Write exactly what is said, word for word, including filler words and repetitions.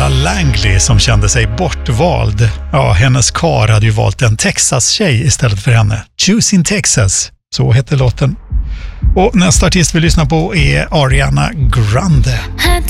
Lola Langley som kände sig bortvald. Ja, hennes kar hade ju valt en Texas-tjej istället för henne. Choosing Texas, så heter låten. Och nästa artist vi lyssnar på är Ariana Grande.